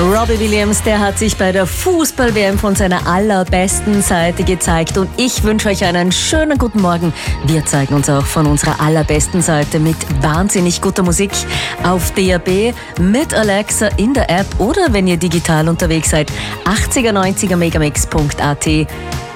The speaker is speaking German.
Robbie Williams, der hat sich bei der Fußball-WM von seiner allerbesten Seite gezeigt und ich wünsche euch einen schönen guten Morgen. Wir zeigen uns auch von unserer allerbesten Seite mit wahnsinnig guter Musik auf DAB, mit Alexa in der App oder wenn ihr digital unterwegs seid, 80er90er megamix.at.